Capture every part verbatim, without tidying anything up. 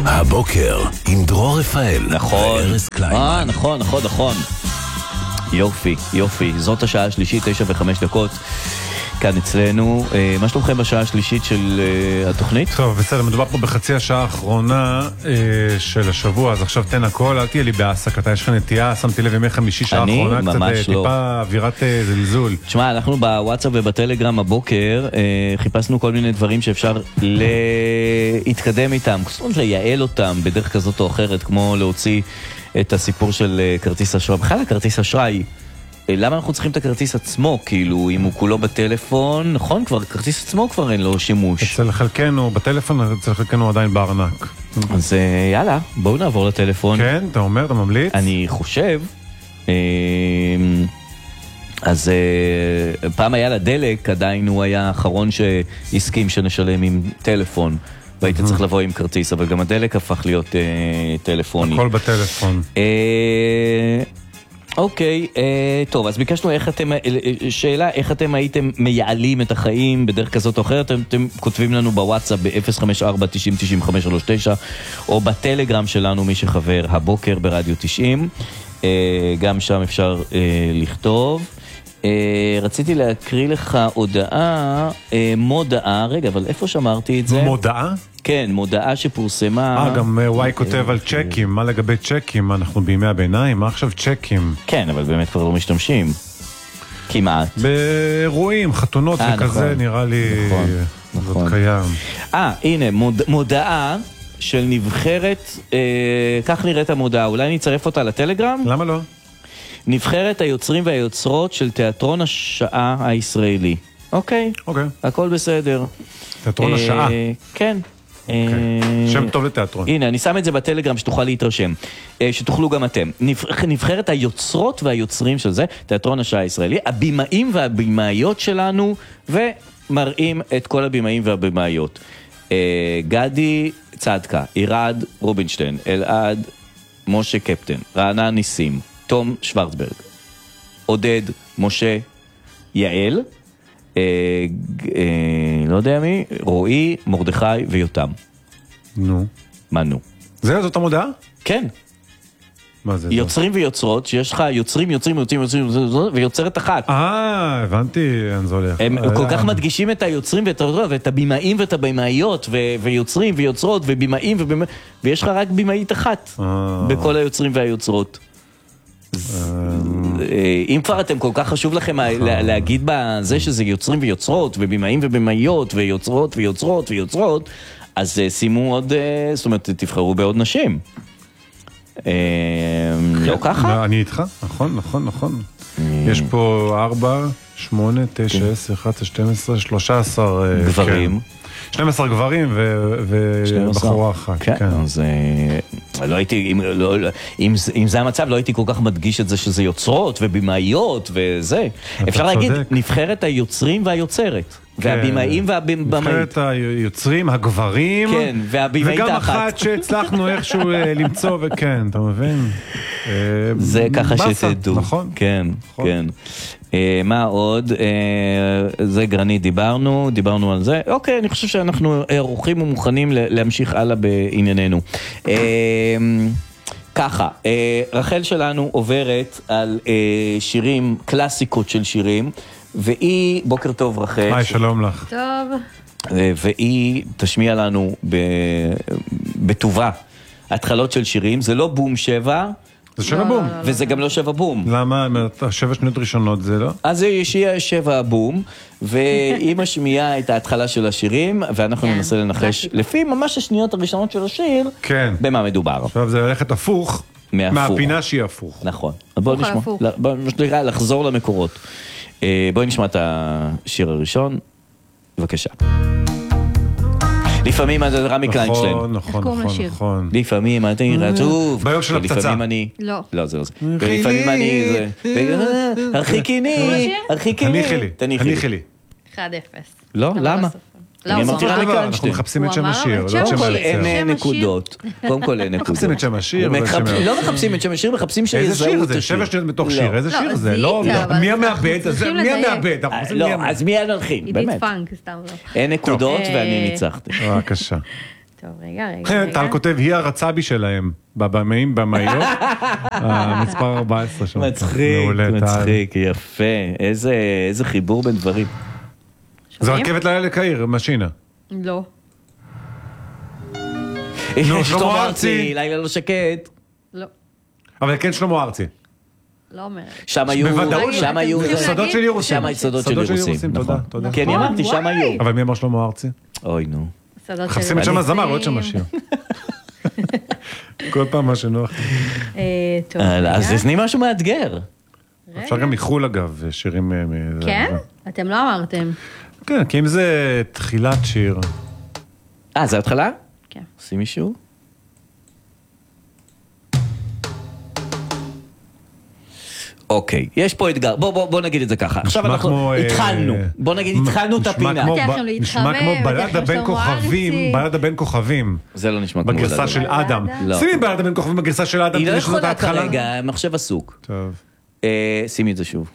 הבוקר עם דרור רפאל. נכון. וארז קליין. אה, נכון, נכון, נכון. יופי, יופי. זאת השעה השלישית, תשע וחמש דקות. כאן אצלנו. מה שלומכם בשעה השלישית של התוכנית? טוב, בסדר, מדובר פה בחצי השעה האחרונה של השבוע, אז עכשיו תן הכל, אל תהיה לי בעסקתה, יש לך נטייה, שמתי לב ימי חמישי שעה האחרונה, קצת טיפה אווירת זלזול. תשמע, אנחנו בוואטסאפ ובטלגרם הבוקר חיפשנו כל מיני דברים שאפשר להתקדם איתם, זאת אומרת לייעל אותם בדרך כזאת או אחרת, כמו להוציא את הסיפור של כרטיס אשראי. בכלל הכרטיס אשראי, למה אנחנו צריכים את הכרטיס עצמו? כאילו, אם הוא כולו בטלפון, נכון? כבר, הכרטיס עצמו כבר אין לו שימוש. אצל חלקנו, בטלפון, אצל חלקנו עדיין בארנק. אז יאללה, בואו נעבור לטלפון. כן, אתה אומר, אתה ממליץ? אני חושב, אז פעם היה לדלק, עדיין הוא היה האחרון שהסכים שנשלם עם טלפון, והיית צריך לבוא עם כרטיס, אבל גם הדלק הפך להיות טלפוני. הכל בטלפון. אוקיי, טוב, אז ביקשנו איך אתם, שאלה, איך אתם הייתם מייעלים את החיים בדרך כזאת או אחרת, אתם, אתם כותבים לנו בוואטסאפ ב-אפס חמש ארבע תשעים תשעים חמש שלוש תשע, או בטלגרם שלנו, מי שחבר, הבוקר ברדיו תשעים, גם שם אפשר לכתוב. רציתי להקריא לך הודעה, מודעה, רגע, אבל איפה שמרתי את זה? מודעה? כן, מודעה שפורסמה. אה, גם וואי כותב על צ'קים, מה לגבי צ'קים? אנחנו בימי הביניים, מה עכשיו צ'קים? כן, אבל באמת כבר לא משתמשים. כמעט. באירועים, חתונות וכזה, נראה לי זאת קיים. אה, הנה, מודעה של נבחרת, כך נראית המודעה, אולי נצרף אותה לטלגרם? למה לא? נבחרת היוצרים והיוצרות של תיאטרון השעה הישראלי. אוקיי? אוקיי. הכל בסדר. תיאטרון השעה? כן. שם טוב לתיאטרון. הנה, אני שם את זה בטלגרם שתוכל להתרשם, שתוכלו גם אתם. נבחרת היוצרות והיוצרים של זה, תיאטרון השעה הישראלי, הבימאים והבימאיות שלנו, ומראים את כל הבימאים והבימאיות. גדי צדקה, אירד רובינשטיין, אלעד משה קפטן, רענן ניסים, תום שוורצברג, עודד משה יעל, אה, אה, לא יודע מי, רועי, מרדכי ויותם. נו. מה נו? זה זאת המודעה? כן. מה זה? יוצרים ויוצרות, שיש לך יוצרים, יוצרים, יוצרים, יוצרים, ויוצרת אחת. אה, הבנתי, אין זה הולך. הם כל כך מדגישים את היוצרים ואת הבימאים ואת הבימאיות, ויוצרים ויוצרות ובימאים, ויש לך רק בימאית אחת בכל היוצרים והיוצרות. אם כבר אתם כל כך חשוב לכם להגיד בזה שזה יוצרים ויוצרות ובימאים ובימאיות ויוצרות ויוצרות ויוצרות, אז שימו עוד, זאת אומרת תבחרו בעוד נשים. לא ככה? אני איתך, נכון, נכון, נכון. יש פה ארבע, שמונה, תשע, עשר, אחת עשרה, שתים עשרה, שלושה עשר גברים, שנים עשר גברים ובחורה אחת. כן, אז לא הייתי, אם זה המצב, לא הייתי כל כך מדגיש את זה שזה יוצרות ובימאיות וזה. אפשר להגיד, נבחרת היוצרים והיוצרת. והבימאים והבימאית. נבחרת היוצרים, הגברים. כן, והבימאית האחת. וגם אחת שהצלחנו איכשהו למצוא, וכן, אתה מבין? זה ככה שתדעו. נכון. כן, כן. מה עוד? זה גרנית דיברנו, דיברנו על זה. אוקיי, אני חושב שאנחנו ערוכים ומוכנים להמשיך הלאה בענייננו. ככה, רחל שלנו עוברת על שירים, קלאסיקות של שירים, והיא, בוקר טוב רחל. היי, שלום לך. טוב. והיא תשמיע לנו בטובה התחלות של שירים, זה לא בום שבע. זה שבע בום. וזה גם לא שבע בום. למה? שבע שניות ראשונות זה לא? אז שיהיה שבע בום, והיא משמיעה את ההתחלה של השירים, ואנחנו ננסה לנחש לפי ממש השניות הראשונות של השיר, במה מדובר. עכשיו זה ללכת הפוך, מהפינה שהיא הפוך. נכון. בואו נשמע, בואו נשמע, לחזור למקורות. בואי נשמע את השיר הראשון, בבקשה. לפעמים זה רמי קליינשטיין. נכון, נכון, נכון. לפעמים אני רצוף. ביום של הפצצה. לפעמים אני... לא. לא, זה לא זה. ולפעמים אני... הרחיקיני, הרחיקיני. תניחי לי, תניחי לי. אחד אפס. לא, למה? אני אמרתי רמי קליינשטיין. אנחנו מחפשים את שם השיר. קודם כל אין נקודות. קודם כל אין נקודות. מחפשים את שם השיר. לא מחפשים את שם השיר, מחפשים שיזהו את השיר. איזה שיר זה? שבע שניות מתוך שיר. איזה שיר זה? לא, מי המעבד? מי המעבד? לא, אז מי הנלחין? עידית פאנק, סתם לא. אין נקודות ואני ניצחתי. בבקשה. טוב, רגע, רגע, רגע. טל כותב, היא הרצבי שלהם, בבמאים, במאיות, המספר ארבע עשרה שם. מצחיק, מצחיק, יפה, איזה חיבור בין דברים. זה רכבת לילה לקהיר, משינה. לא. נו, שלמה ארצי. לילה לא שקט. לא. אבל כן שלמה ארצי. לא אומרת. שם היו, שם היו, סודות של ירוסים. שם סודות של ירוסים, תודה, נכון. תודה. כן, אני אמרתי, שם היו. אבל מי אמר שלמה ארצי? אוי, נו. חפשים את שם הזמר, עוד שם השיר. כל פעם מה שנוח. טוב. אז תזני משהו מאתגר. אפשר גם מחול אגב, שירים... כן? אתם לא אמרתם. כן, כי אם זה תחילת שיר. אה, זה התחלה? כן. עושים מישהו? אוקיי, יש פה אתגר, בוא, בוא, בוא נגיד את זה ככה. עכשיו אנחנו התחלנו, בוא נגיד התחלנו את הפינה. נשמע כמו בלדה בין כוכבים, בלדה בין כוכבים. זה לא נשמע כמו בלדה. בגרסה של אדם. שימי בלדה בין כוכבים בגרסה של אדם. היא לא יכולה כרגע, המחשב עסוק. טוב. שימי את זה שוב.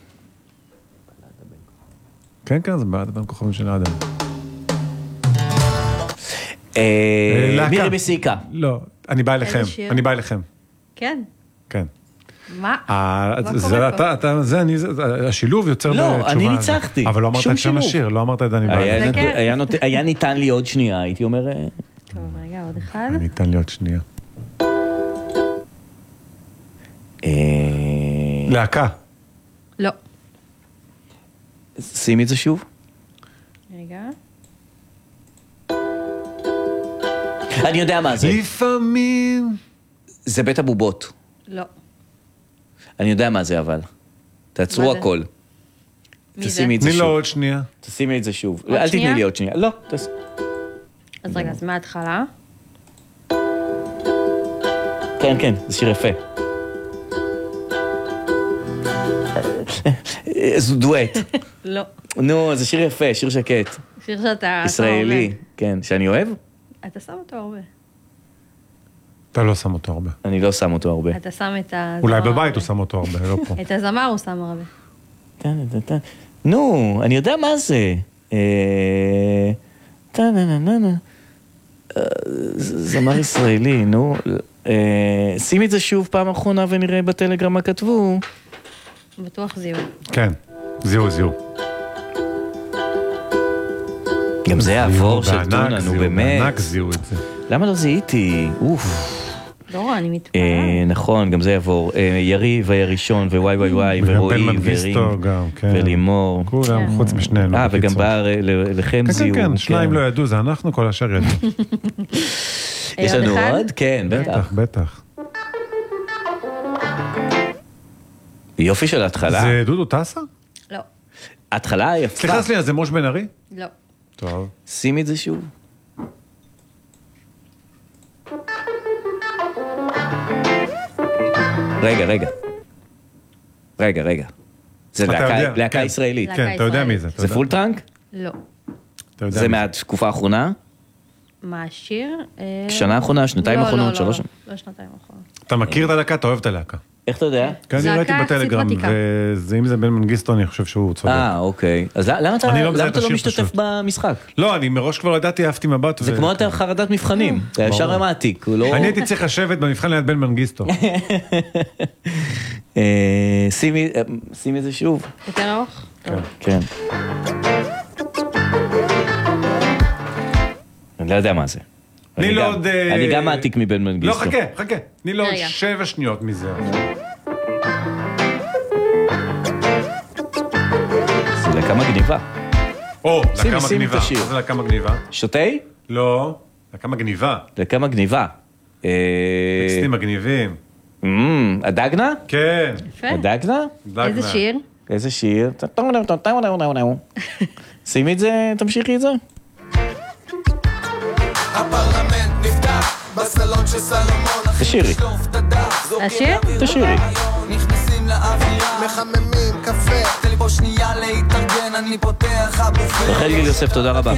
כן, כן, זה בלדה בין כוכבים של אדם. מירי בסיקה. לא, אני בא אליכם, אני בא אליכם. כן. כן. מה? זה אתה, זה אני, השילוב יוצר בתשובה. לא, אני ניצחתי. אבל לא אמרת את שם השיר, לא אמרת את אני בא אליכם. היה ניתן לי עוד שנייה, הייתי אומר... טוב, רגע, עוד אחד. ניתן לי עוד שנייה. להקה. לא. שימי את זה שוב. רגע. אני יודע מה זה. לפעמים... זה בית הבובות. לא. אני יודע מה זה אבל. תעצרו הכל. תשימי את זה שוב. תני לו עוד שנייה. תשימי את זה שוב. אל תתני לי עוד שנייה. לא. אז רגע, אז מההתחלה? כן, כן, זה שיר יפה. זה דואט. לא. נו, זה שיר יפה, שיר שקט. שיר שאתה... ישראלי, כן. שאני אוהב? אתה שם אותו הרבה. אתה לא שם אותו הרבה. אני לא שם אותו הרבה. אתה שם את הזמר... אולי בבית הוא שם אותו הרבה, לא פה. את הזמר הוא שם הרבה. נו, אני יודע מה זה. זמר ישראלי, נו. שימי את זה שוב פעם אחרונה ונראה בטלגרם מה כתבו. בטוח זיהו. כן, זיהו, זיהו. גם זה העבור של טונה, נו באמת. בענק זיהו את זה. למה לא זיהיתי? אוף. לא, אני מתפעל. נכון, גם זה יעבור. יריב היה ראשון, ווואי וואי וואי, ורועי, ורים, ולימור. כולם, חוץ משנינו. אה, וגם בא לכם זיהו. כן, כן, שניים לא ידעו, זה אנחנו, כל השאר ידעו. יש לנו עוד? כן, בטח. בטח. יופי של התחלה. זה דודו טסה? לא. התחלה יפה. סליחה, סליחה, זה מוש בן ארי? לא. טוב. שימי את זה שוב. רגע, רגע. רגע, רגע. זה להקה ישראלית. כן, אתה יודע מי זה. זה פול טראנק? לא. זה מהתקופה האחרונה? מה השיר? שנה האחרונה, שנתיים האחרונות, שלוש? לא שנתיים האחרונות. אתה מכיר את הלהקה, אתה אוהב את הלהקה. איך אתה יודע? כן, אני ראיתי בטלגרם, ואם זה בן מנגיסטו, אני חושב שהוא צודק. אה, אוקיי. אז למה אתה לא משתתף במשחק? לא, אני מראש כבר ידעתי, אהבתי מבט. זה כמו אתה חרדת מבחנים, אתה ישר המעתיק. אני הייתי צריך לשבת במבחן ליד בן מנגיסטו. שימי את זה שוב. יותר ארוך? כן. אני לא יודע מה זה. אני גם מעתיק מבן מנגיסטו. לא, חכה, חכה. תני לו עוד שבע שניות מזה. זה להקה מגניבה. או, להקה מגניבה. זה להקה מגניבה. שוטי? לא, להקה מגניבה. להקה מגניבה. טקסטים מגניבים. הדגנה? כן. יפה. הדגנה? איזה שיר? איזה שיר? שימי את זה, תמשיכי את זה. הפרלמנט נפתח בסלון של סלומון. תשירי. השיר? תשירי. נכנסים לאווירה, מחממים קפה, תן לי פה שנייה להתארגן, אני פותח הבופה. רחל גיל יוסף, תודה רבה.